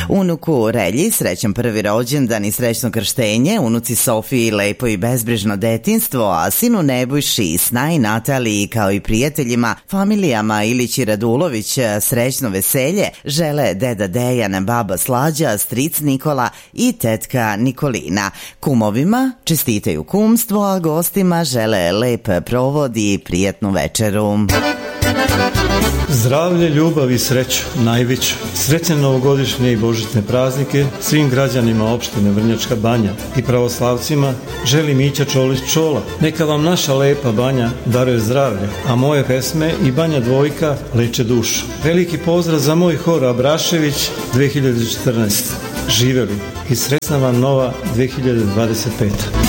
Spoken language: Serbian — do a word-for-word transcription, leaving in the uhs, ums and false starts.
Unuku Relji srećan prvi rođendan i srećno krštenje, unuci Sofiji lepo i bezbrižno detinstvo, a sinu Nebojši, Snaji, Nataliji kao i prijateljima, familijama Ilić i Radulović srećno veselje žele deda Dejan, baba Slađa, stric Nikola i tetka Nikolina. Kumovima čestitaju kumstvo, a gostima žele lep provod i prijatnu večeru. Zdravlje, ljubav i sreću, najveću. Srećne novogodišnje i božićne praznike svim građanima opštine Vrnjačka Banja i pravoslavcima želi Mića Čolić Čola. Neka vam naša lepa Banja daruje zdravlje, a moje pesme i Banja Dvojka leče dušu. Veliki pozdrav za moj hor Abrašević dve hiljade četrnaeste. Živeli i sretna vam nova dve hiljade dvadeset peta.